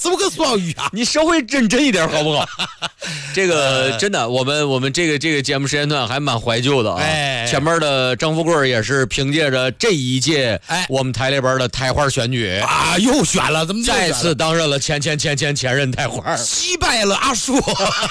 怎么个双语啊？ 你稍微认真一点好不好？这个真的，我们这个节目时间段还蛮怀旧的啊。前面的张富贵也是凭借着这一届我们台里边的台花选举啊，又选了，怎么再次当上了前任台花， 击败了阿树。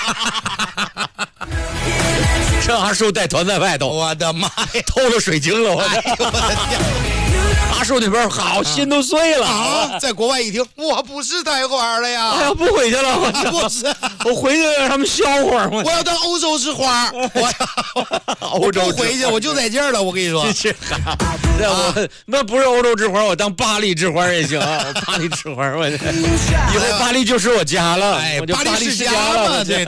这阿树带团在外头， 我的妈呀， 偷了水晶了，我的天！阿树那边好心都碎了啊！在国外一听，我不是台花了呀！ 哎呀，不回去了， 不是， 我回去让他们笑话我要当欧洲之花，欧洲回去我就在这儿了，我跟你说。 我那不是欧洲之花，我当巴黎之花也行啊！巴黎之花，我以后巴黎就是我家了，我就巴黎世家了， 对。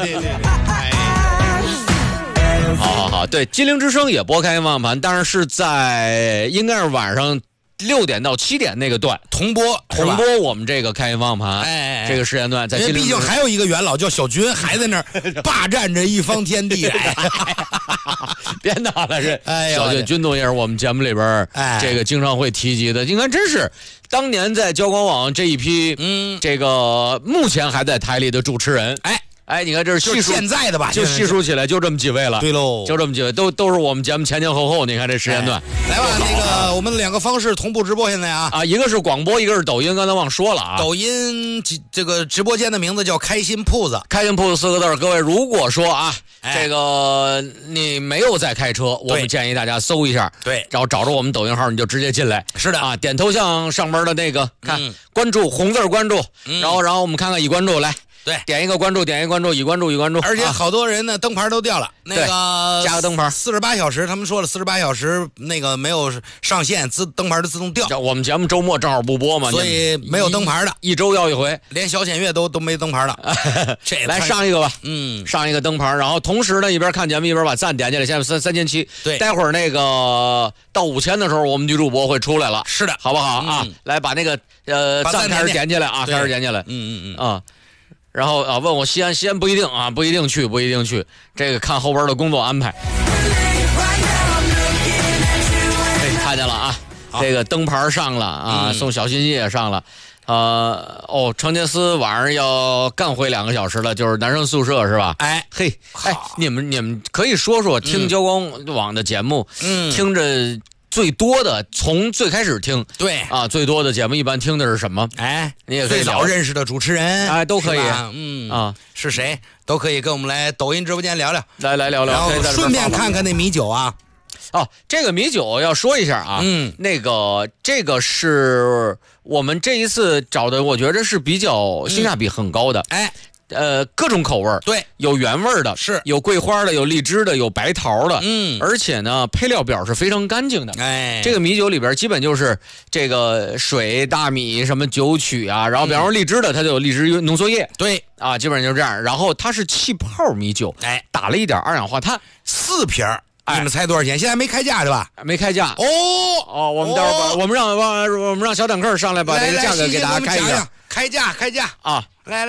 好，对，金陵之声也播开放盘，但是在应该是晚上6点到7点那个段同播我们这个开放盘，这个时间段在金陵。 毕竟还有一个元老叫小军，还在那儿霸占着一方天地。 别闹了，这小军总也是我们节目里边这个经常会提及的，应该真是当年在交广网这一批这个目前还在台里的主持人。你看这是细数现在的吧， 就细数起来就这么几位了。 对喽， 就这么几位，都是我们节目前后。你看这时间段， 来吧，那个我们2个方式同步直播现在啊， 一个是广播，一个是抖音，刚才忘说了啊。 抖音这个直播间的名字叫开心铺子， 开心铺子4个字。各位如果说啊，这个你没有在开车，我们建议大家搜一下， 对， 然后找着我们抖音号你就直接进来。 是的啊，点头像上面的那个看关注红字关注，然后我们看看已关注来。 对， 点一个关注，已关注， 而且好多人呢，灯牌都掉了。那个加个灯牌 ，48小时，他们说了48小时那个没有上线，灯牌都自动掉。 我们节目周末正好不播嘛， 所以没有灯牌的， 一周要一回， 连小显月都没灯牌了。 这来上一个吧，上一个灯牌，然后同时呢一边看节目一边把赞点起来，现在3700。 对， 待会儿那个到5000的时候，我们女主播会出来了。 是的， 好不好啊？来把那个赞开始点起来啊，开始点起来。啊。然后问我西安不一定啊，不一定去，这个看后边的工作安排。看见了啊，这个灯牌上了啊，送小心心也上了。程杰斯晚上要干回2个小时了，就是男生宿舍是吧？你们可以说说听交广网的节目，听着最多的，从最开始听， 对啊，最多的节目一般听的是什么？你也可以最早认识的主持人， 都可以， 是谁都可以跟我们来抖音直播间聊聊， 来聊聊， 然后顺便看看那米酒啊。 这个米酒要说一下啊，那个这个是我们这一次找的，我觉得是比较性价比很高的，各种口味， 对， 有原味的， 是有桂花的，有荔枝的，有白桃的，而且呢，配料表是非常干净的，这个米酒里边基本就是这个水、大米、什么酒曲啊，然后比方说荔枝的，它就有荔枝浓缩液， 对啊，基本上就是这样。然后它是气泡米酒，打了一点二氧化碳 ，4瓶。你们猜多少钱？现在没开价对吧？ 没开价。我们待会儿我们让小坦克上来把这个价格给大家开一下。 开价啊！来，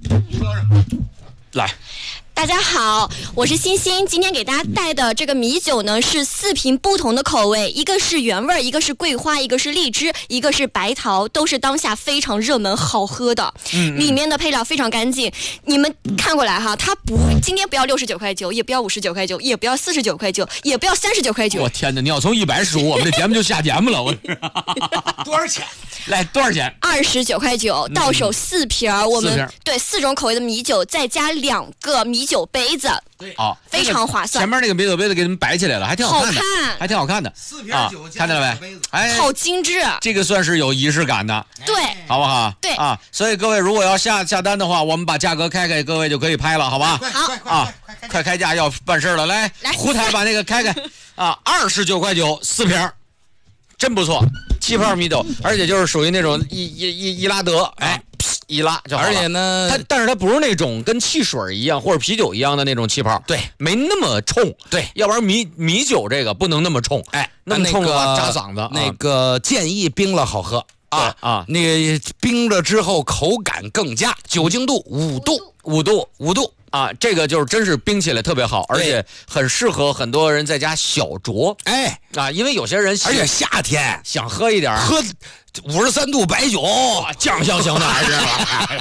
来。 大家好，我是欣欣，今天给大家带的这个米酒呢是4瓶不同的口味，一个是原味，一个是桂花，一个是荔枝，一个是白桃，都是当下非常热门好喝的。里面的配料非常干净，你们看过来哈，它今天不要69块9，也不要59块9，也不要49块9，也不要39块9。 我天哪，你要从115，我们这节目就下节目了。 多少钱？ 来，多少钱 ？29块9，到手4瓶，我们对4种口味的米酒，再加2个米酒杯子， 对， 非常划算。 前面那个米酒杯子给你们摆起来了，还挺好看的，还挺好看的。 4瓶酒， 看见了没？ 好精致， 这个算是有仪式感的， 对， 好不好？ 对啊，所以各位如果要下单的话，我们把价格开，各位就可以拍了，好吧？ 好快开价要办事了，来，胡台把那个开啊，29块94瓶，真不错，气泡米酒，而且就是属于那种易拉德，一拉就好了。 而且呢， 但是它不是那种跟汽水一样或者啤酒一样的那种气泡， 对， 没那么冲， 对， 要不然米酒这个不能那么冲，那么冲的话扎嗓子。 那个建议冰了好喝啊，那个冰了之后口感更佳，酒精度5度啊，这个就是真是冰起来特别好，而且很适合很多人在家小酌，因为有些人而且夏天想喝一点， 喝53度白酒， 酱香型的还是